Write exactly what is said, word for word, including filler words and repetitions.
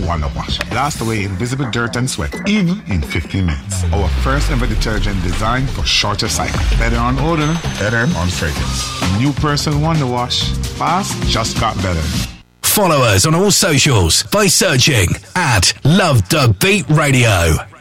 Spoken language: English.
Wonder Wash. Blast away invisible dirt and sweat, even in fifteen minutes. Our first ever detergent designed for shorter cycle. Better on odor, better on fragrance. New Persil Wonder Wash. Fast just got better. Follow us on all socials by searching at Love the Beat Radio.